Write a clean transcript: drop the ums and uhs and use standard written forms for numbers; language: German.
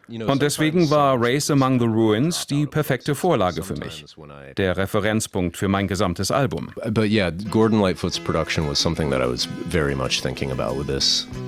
Und deswegen war Race Among the Ruins die perfekte Vorlage für mich. Der Referenzpunkt für mein gesamtes Album. But yeah, Gordon Lightfoot's production was something that I was very much thinking about with this.